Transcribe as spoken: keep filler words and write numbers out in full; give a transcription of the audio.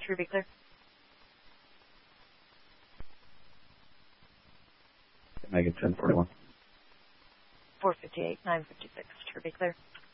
True, be clear. Megan ten forty-one. four fifty-eight, nine fifty-six. True, be clear.